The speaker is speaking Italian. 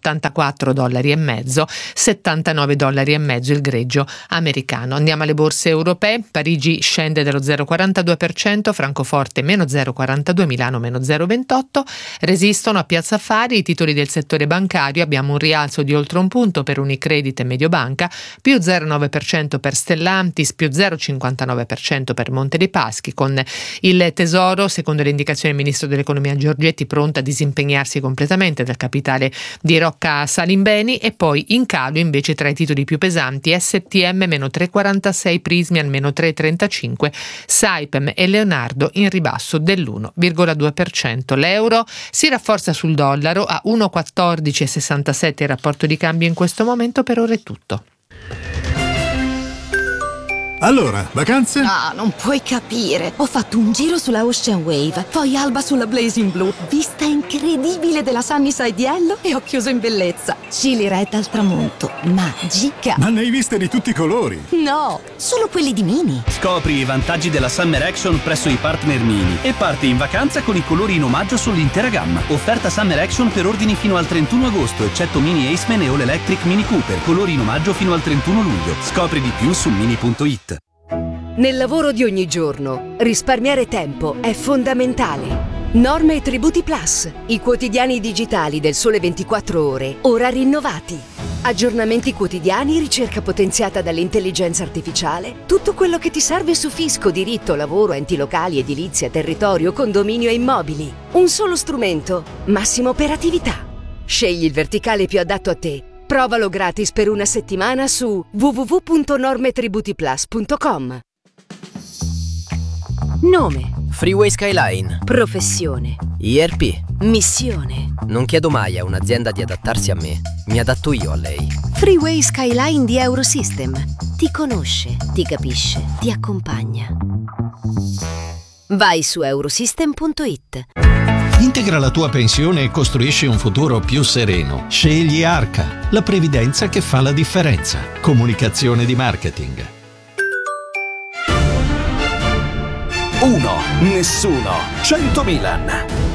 $84,5, $79,5 il greggio americano. Andiamo alle borse europee. Parigi scende dello 0,42%, Francoforte meno 0,42%, Milano meno 0,28%. Resistono a Piazza Affari i titoli del settore bancario. Abbiamo un rialzo di oltre un punto per Unicredit e Mediobanca, più 0,9% per Stellantis, più 0,59% per Monte dei Paschi, con il Tesoro, secondo le indicazioni del ministro dell'economia Giorgetti, pronto a disimpegnarsi completamente dal capitale di Rocca Salimbeni. E poi in calo invece tra i titoli più pesanti STM meno 3,46, Prysmian meno 3,35, Saipem e Leonardo in ribasso dell'1,2%. L'euro si rafforza sul dollaro a 1,1467 il rapporto di cambio in questo momento. Per ora è tutto. Allora, vacanze? Ah, non puoi capire. Ho fatto un giro sulla Ocean Wave, poi alba sulla Blazing Blue, vista incredibile della Sunnyside Yellow e ho chiuso in bellezza. Chili Red al tramonto, magica. Ma ne hai viste di tutti i colori? No, solo quelli di Mini. Scopri i vantaggi della Summer Action presso i partner Mini e parti in vacanza con i colori in omaggio sull'intera gamma. Offerta Summer Action per ordini fino al 31 agosto, eccetto Mini Aceman e All Electric Mini Cooper. Colori in omaggio fino al 31 luglio. Scopri di più su mini.it. Nel lavoro di ogni giorno, risparmiare tempo è fondamentale. Norme e Tributi Plus, i quotidiani digitali del Sole 24 Ore, ora rinnovati. Aggiornamenti quotidiani, ricerca potenziata dall'intelligenza artificiale, tutto quello che ti serve su fisco, diritto, lavoro, enti locali, edilizia, territorio, condominio e immobili. Un solo strumento, massima operatività. Scegli il verticale più adatto a te. Provalo gratis per una settimana su www.normetributiplus.com. Nome: Freeway Skyline. professione, IRP. missione. Non chiedo mai a un'azienda di adattarsi a me, mi adatto io a lei. Freeway Skyline di Eurosystem. Ti conosce, ti capisce, ti accompagna. Vai su eurosystem.it. Integra la tua pensione e costruisci un futuro più sereno. Scegli Arca, la previdenza che fa la differenza. Comunicazione di marketing. 1, nessuno, 100 Milan.